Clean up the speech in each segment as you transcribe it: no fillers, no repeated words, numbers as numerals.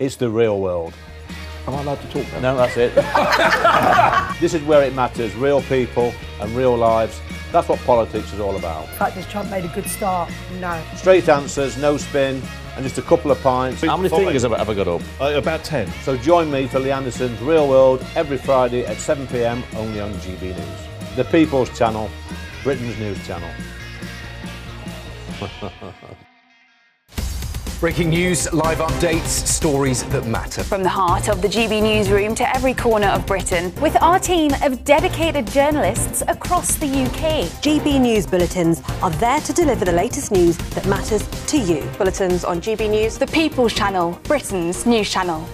It's the real world. Am I allowed to talk now? No, that's it. This is where it matters, real people and real lives. That's what politics is all about. The fact has Trump made a good start? No. Straight answers, no spin, and just a couple of pints. How many fingers have I got up? About 10. So join me for Lee Anderson's Real World every Friday at 7 p.m. only on GB News. The People's Channel, Britain's news channel. Breaking news, live updates, stories that matter. From the heart of the GB newsroom to every corner of Britain, with our team of dedicated journalists across the UK. GB News bulletins are there to deliver the latest news that matters to you. Bulletins on GB News, The People's Channel, Britain's news channel.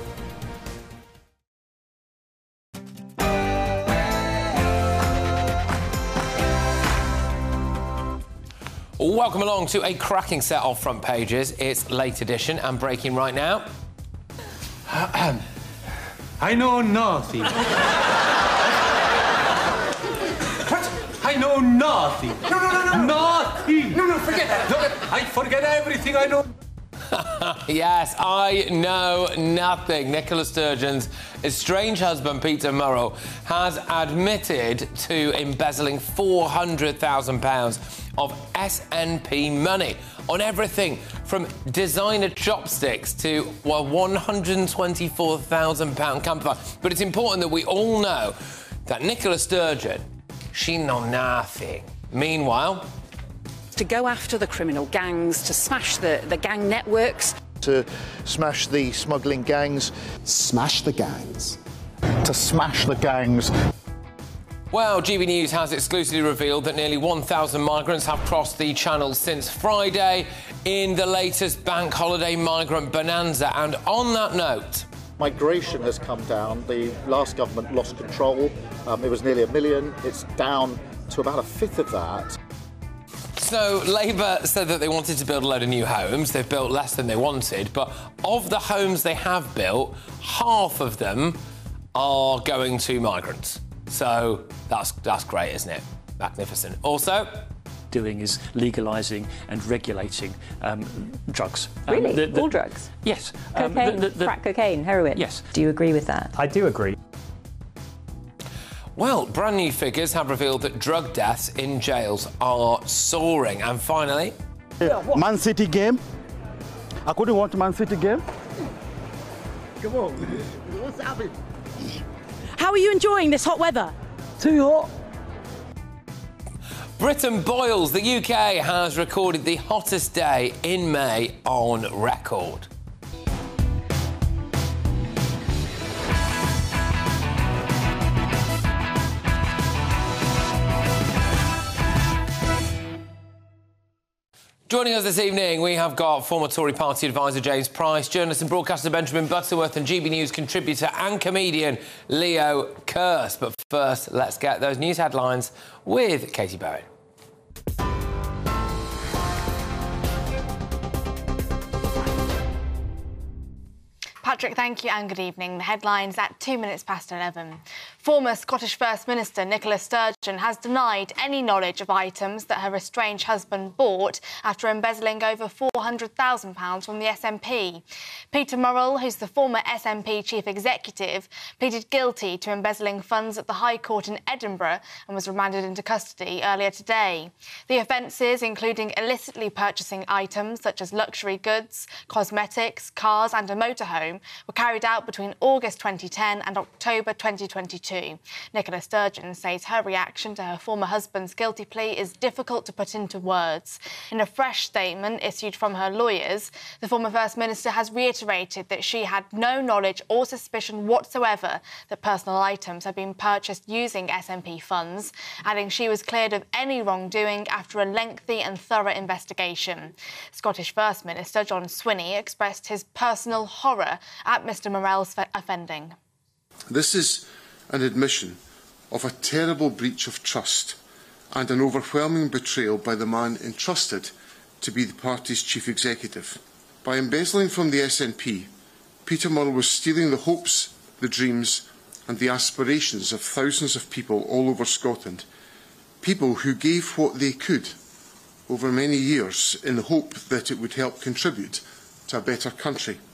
Welcome along to a cracking set of front pages. It's late edition and breaking right now. I know nothing. What? I know nothing. No. Nothing. No, forget that. No, I forget everything I know. Yes, I know nothing. Nicola Sturgeon's estranged husband, Peter Murrell, has admitted to embezzling £400,000 of SNP money on everything from designer chopsticks to a £124,000 camper. But it's important that we all know that Nicola Sturgeon, she know nothing. Meanwhile, to go after the criminal gangs, to smash the gang networks. To smash the smuggling gangs. Smash the gangs. To smash the gangs. Well, GB News has exclusively revealed that nearly 1,000 migrants have crossed the Channel since Friday in the latest bank holiday migrant bonanza. And on that note, migration has come down. The last government lost control. It was nearly 1 million. It's down to about a fifth of that. So Labour said that they wanted to build a load of new homes. They've built less than they wanted, but of the homes they have built, half of them are going to migrants. So that's great, isn't it? Magnificent. Also, doing is legalising and regulating drugs. Really? All drugs? Yes. Cocaine, crack cocaine, heroin? Yes. Do you agree with that? I do agree. Well, brand new figures have revealed that drug deaths in jails are soaring. And finally, Man City game. I couldn't watch Man City game. Come on, what's happening? How are you enjoying this hot weather? Too hot. Britain boils. The UK has recorded the hottest day in May on record. Joining us this evening, we have got former Tory party advisor James Price, journalist and broadcaster Benjamin Butterworth, and GB News contributor and comedian Leo Kearse. But first, let's get those news headlines with Katie Bowen. Patrick, thank you and good evening. The headlines at 11:02. Former Scottish First Minister Nicola Sturgeon has denied any knowledge of items that her estranged husband bought after embezzling over £400,000 from the SNP. Peter Murrell, who's the former SNP chief executive, pleaded guilty to embezzling funds at the High Court in Edinburgh and was remanded into custody earlier today. The offences, including illicitly purchasing items such as luxury goods, cosmetics, cars and a motorhome, were carried out between August 2010 and October 2022. Nicola Sturgeon says her reaction to her former husband's guilty plea is difficult to put into words. In a fresh statement issued from her lawyers, the former First Minister has reiterated that she had no knowledge or suspicion whatsoever that personal items had been purchased using SNP funds, adding she was cleared of any wrongdoing after a lengthy and thorough investigation. Scottish First Minister John Swinney expressed his personal horror at Mr Murrell's offending. This is an admission of a terrible breach of trust and an overwhelming betrayal by the man entrusted to be the party's chief executive. By embezzling from the SNP, Peter Murrell was stealing the hopes, the dreams and the aspirations of thousands of people all over Scotland, people who gave what they could over many years in the hope that it would help contribute to a better country.